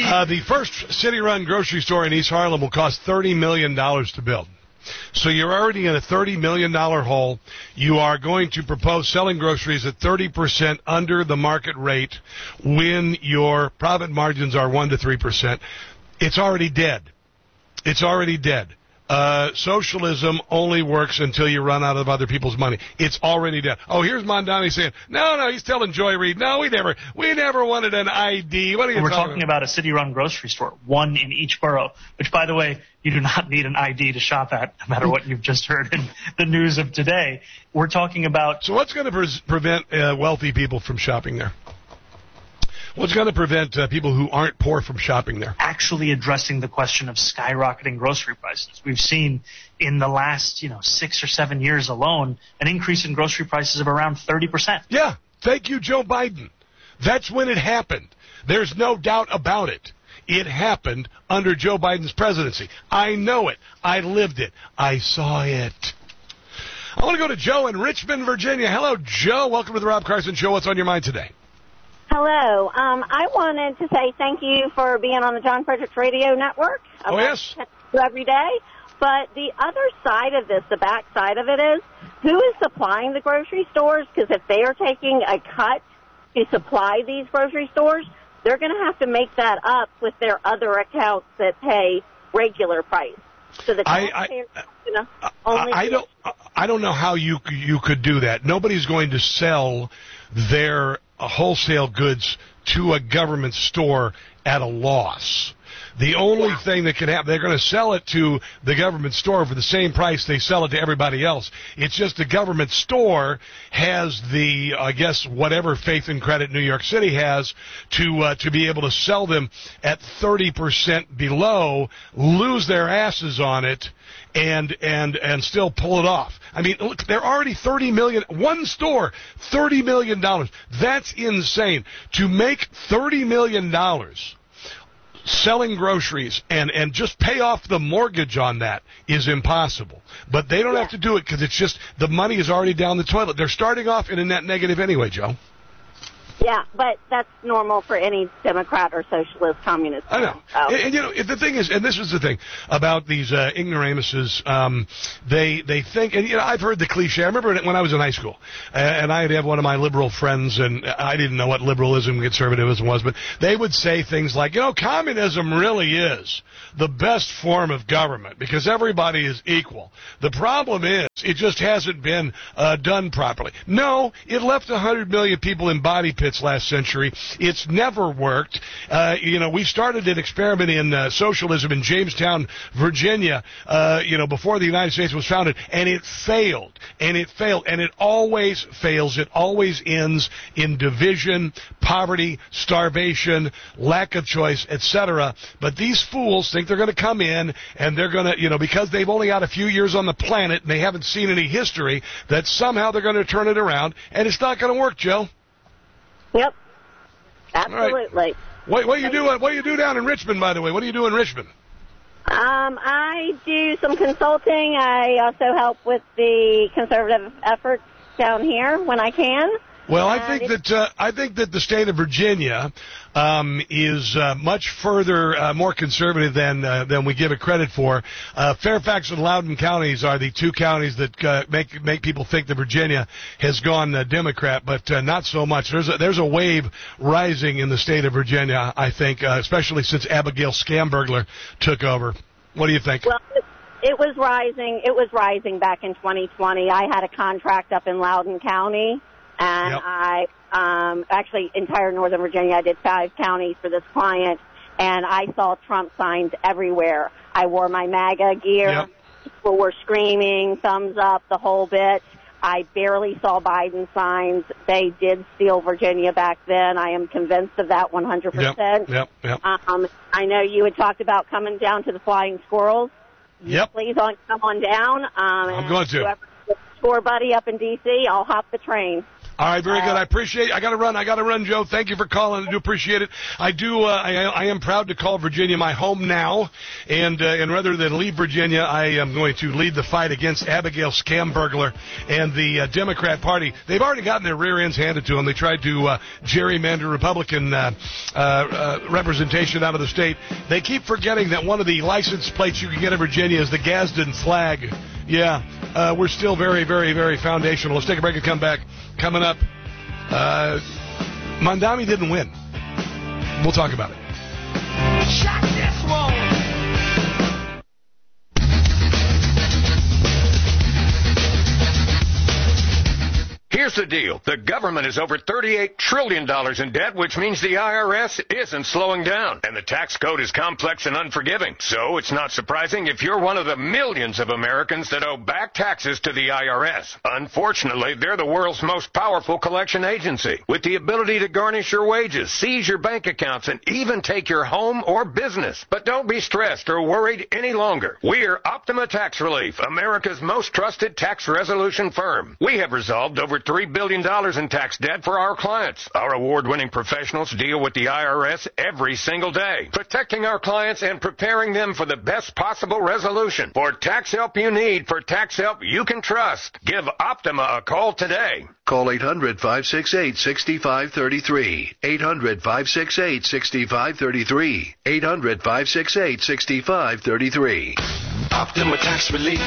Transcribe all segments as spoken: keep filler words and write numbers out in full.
Uh, the first city-run grocery store in East Harlem will cost thirty million dollars to build. So you're already in a thirty million dollars hole. You are going to propose selling groceries at thirty percent under the market rate when your profit margins are one to three percent. It's already dead. It's already dead. Uh, socialism only works until you run out of other people's money. It's already dead. Oh, here's Mondani saying, no, no, he's telling Joy Reid, no, we never, we never wanted an I D. What are you We're talking talking about? about a city-run grocery store, one in each borough, which, by the way, you do not need an I D to shop at, no matter what you've just heard in the news of today. We're talking about... So what's going to pre- prevent uh, wealthy people from shopping there? What's going to prevent uh, people who aren't poor from shopping there? Actually addressing the question of skyrocketing grocery prices. We've seen in the last, you know, six or seven years alone an increase in grocery prices of around thirty percent. Yeah. Thank you, Joe Biden. That's when it happened. There's no doubt about it. It happened under Joe Biden's presidency. I know it. I lived it. I saw it. I want to go to Joe in Richmond, Virginia. Hello, Joe. Welcome to the Rob Carson Show. What's on your mind today? Hello. Um, I wanted to say thank you for being on the John Fredericks Radio Network. I oh, yes? You every day. But the other side of this, the back side of it is, who is supplying the grocery stores? Because if they are taking a cut to supply these grocery stores, they're going to have to make that up with their other accounts that pay regular price. So the taxpayers I, I, you know, only I don't. I don't know how you you could do that. Nobody's going to sell their wholesale goods to a government store at a loss. The only yeah. thing that can happen, they're going to sell it to the government store for the same price they sell it to everybody else. It's just the government store has the, I guess, whatever faith and credit New York City has to uh, to be able to sell them at thirty percent below, lose their asses on it, and and and still pull it off. I mean, look, they're already thirty million dollars. One store, thirty million dollars. That's insane. To make thirty million dollars selling groceries and, and just pay off the mortgage on that is impossible. But they don't yeah. have to do it because it's just the money is already down the toilet. They're starting off in a net negative anyway, Joe. Yeah, but that's normal for any Democrat or socialist communist. I know. So. And, and, you know, the thing is, and this is the thing about these uh, ignoramuses, um, they they think, and, you know, I've heard the cliche. I remember when I was in high school, uh, and I'd have one of my liberal friends, and I didn't know what liberalism and conservatism was, but they would say things like, you know, communism really is the best form of government because everybody is equal. The problem is it just hasn't been uh, done properly. No, it left one hundred million people in body pits last century. It's never worked. Uh, you know, we started an experiment in uh, socialism in Jamestown, Virginia, uh, you know, before the United States was founded, and it failed, and it failed, and it always fails. It always ends in division, poverty, starvation, lack of choice, et cetera. But these fools think they're going to come in, and they're going to, you know, because they've only got a few years on the planet, and they haven't seen any history, that somehow they're going to turn it around, and it's not going to work, Joe. Yep, absolutely. Right. What, what do you do? What do you do down in Richmond, by the way? What do you do in Richmond? Um, I do some consulting. I also help with the conservative efforts down here when I can. Well, I think that uh, I think that the state of Virginia um, is uh, much further, uh, more conservative than uh, than we give it credit for. Uh, Fairfax and Loudoun counties are the two counties that uh, make make people think that Virginia has gone uh, Democrat, but uh, not so much. There's a, there's a wave rising in the state of Virginia, I think, uh, especially since Abigail Scambergler took over. What do you think? Well, it was rising. It was rising back in twenty twenty. I had a contract up in Loudoun County. And yep. I, um, actually, entire Northern Virginia, I did five counties for this client, and I saw Trump signs everywhere. I wore my MAGA gear. Yep. People were screaming, thumbs up, the whole bit. I barely saw Biden signs. They did steal Virginia back then. I am convinced of that one hundred percent. Yep, yep, yep. Um, I know you had talked about coming down to the Flying Squirrels. Yep. Please on, come on down. Um, I'm going to. Whoever, score buddy up in D C, I'll hop the train. All right, very good. I appreciate it. I got to run. I got to run, Joe. Thank you for calling. I do appreciate it. I do. Uh, I, I am proud to call Virginia my home now, and uh, and rather than leave Virginia, I am going to lead the fight against Abigail Scambergler and the uh, Democrat Party. They've already gotten their rear ends handed to them. They tried to uh, gerrymander Republican uh, uh, uh, representation out of the state. They keep forgetting that one of the license plates you can get in Virginia is the Gadsden flag. Yeah, uh, we're still very, very, very foundational. Let's take a break and come back. Coming up, uh, Mondami didn't win. We'll talk about it. Shot this one. Here's the deal. The government is over thirty-eight trillion dollars in debt, which means the I R S isn't slowing down. And the tax code is complex and unforgiving. So it's not surprising if you're one of the millions of Americans that owe back taxes to the I R S. Unfortunately, they're the world's most powerful collection agency, with the ability to garnish your wages, seize your bank accounts, and even take your home or business. But don't be stressed or worried any longer. We're Optima Tax Relief, America's most trusted tax resolution firm. We have resolved over three billion dollars in tax debt for our clients. Our award-winning professionals deal with the I R S every single day, protecting our clients and preparing them for the best possible resolution. For tax help you need, for tax help you can trust, give Optima a call today. Call eight hundred, five six eight, six five three three. eight hundred, five six eight, six five three three. eight hundred, five six eight, six five three three. Optima Tax Relief.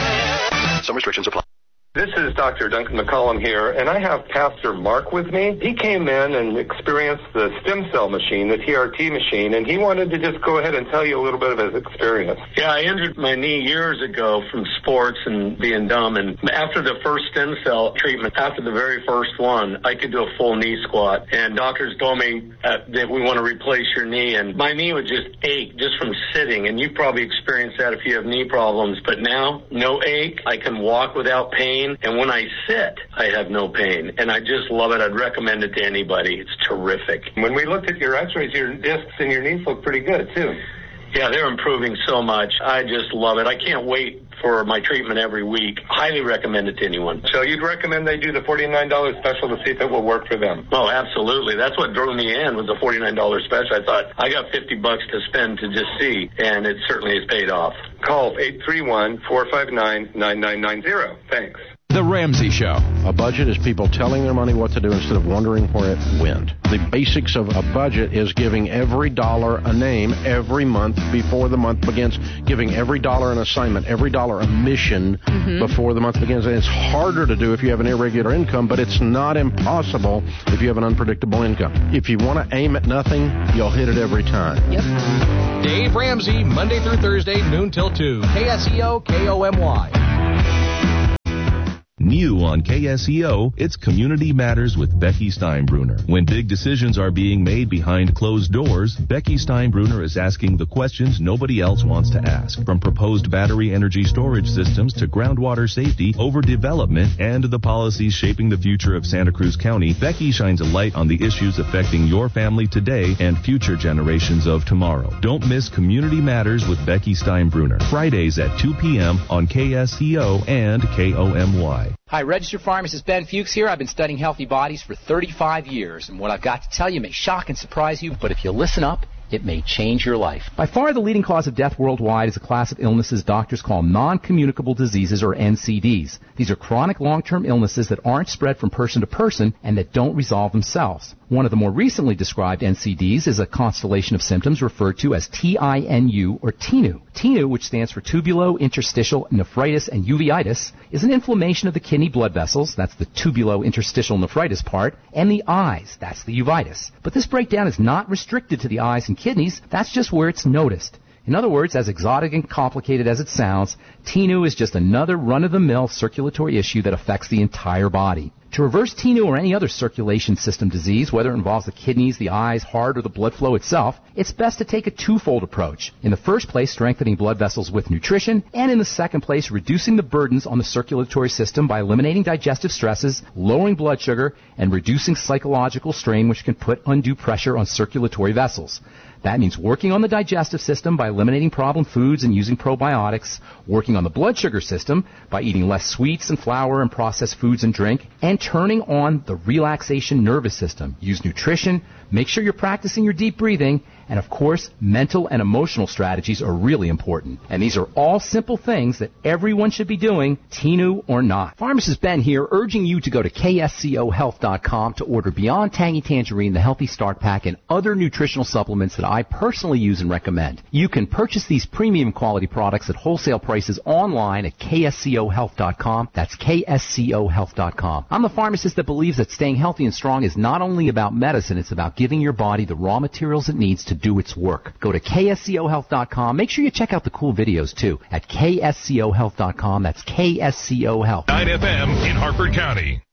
Some restrictions apply. This is Doctor Duncan McCollum here, and I have Pastor Mark with me. He came in and experienced the stem cell machine, the T R T machine, and he wanted to just go ahead and tell you a little bit of his experience. Yeah, I injured my knee years ago from sports and being dumb, and after the first stem cell treatment, after the very first one, I could do a full knee squat, and doctors told me uh, that we want to replace your knee, and my knee would just ache just from sitting, and you probably experienced that if you have knee problems, but now, no ache. I can walk without pain. And when I sit, I have no pain. And I just love it. I'd recommend it to anybody. It's terrific. When we looked at your x-rays, your discs and your knees look pretty good, too. Yeah, they're improving so much. I just love it. I can't wait for my treatment every week. Highly recommend it to anyone. So you'd recommend they do the forty-nine dollars special to see if it will work for them? Oh, absolutely. That's what drew me in, was the forty-nine dollars special. I thought, I got fifty bucks to spend to just see, and it certainly has paid off. Call eight three one, four five nine, nine nine nine zero. Thanks. The Ramsey Show. A budget is people telling their money what to do instead of wondering where it went. The basics of a budget is giving every dollar a name every month before the month begins, giving every dollar an assignment, every dollar a mission mm-hmm. before the month begins. And it's harder to do if you have an irregular income, but it's not impossible if you have an unpredictable income. If you want to aim at nothing, you'll hit it every time. Yep. Dave Ramsey, Monday through Thursday, noon till two. K S E O, K O M Y. New on K S E O, it's Community Matters with Becky Steinbruner. When big decisions are being made behind closed doors, Becky Steinbruner is asking the questions nobody else wants to ask. From proposed battery energy storage systems to groundwater safety, overdevelopment, and the policies shaping the future of Santa Cruz County, Becky shines a light on the issues affecting your family today and future generations of tomorrow. Don't miss Community Matters with Becky Steinbruner, Fridays at two p.m. on K S E O and K O M Y. Hi, registered pharmacist Ben Fuchs here. I've been studying healthy bodies for thirty-five years, and what I've got to tell you may shock and surprise you, but if you listen up, it may change your life. By far the leading cause of death worldwide is a class of illnesses doctors call non-communicable diseases, or N C Ds. These are chronic long-term illnesses that aren't spread from person to person and that don't resolve themselves. One of the more recently described N C Ds is a constellation of symptoms referred to as T I N U or T I N U. T I N U, which stands for tubulo-interstitial nephritis and uveitis, is an inflammation of the kidney blood vessels, that's the tubulo-interstitial nephritis part, and the eyes, that's the uveitis. But this breakdown is not restricted to the eyes and kidneys, that's just where it's noticed. In other words, as exotic and complicated as it sounds, T I N U is just another run-of-the-mill circulatory issue that affects the entire body. To reverse T I N U or any other circulation system disease, whether it involves the kidneys, the eyes, heart, or the blood flow itself, it's best to take a twofold approach. In the first place, strengthening blood vessels with nutrition, and in the second place, reducing the burdens on the circulatory system by eliminating digestive stresses, lowering blood sugar, and reducing psychological strain which can put undue pressure on circulatory vessels. That means working on the digestive system by eliminating problem foods and using probiotics, working on the blood sugar system by eating less sweets and flour and processed foods and drink, and turning on the relaxation nervous system. Use nutrition, make sure you're practicing your deep breathing, and of course, mental and emotional strategies are really important. And these are all simple things that everyone should be doing, T N U or not. Pharmacist Ben here, urging you to go to K S C O health dot com to order Beyond Tangy Tangerine, the Healthy Start Pack, and other nutritional supplements that I personally use and recommend. You can purchase these premium quality products at wholesale prices online at K S C O health dot com. That's K S C O health dot com. I'm the pharmacist that believes that staying healthy and strong is not only about medicine, it's about giving your body the raw materials it needs to do its work. Go to K S C O health dot com. Make sure you check out the cool videos too at K S C O health dot com. That's K S C O Health. nine F M in Harford County.